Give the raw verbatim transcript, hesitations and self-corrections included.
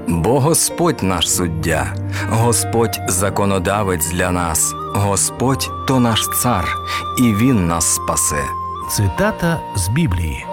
Бо Господь наш суддя, Господь законодавець для нас, Господь – то наш цар, і Він нас спасе. Цитата з Біблії.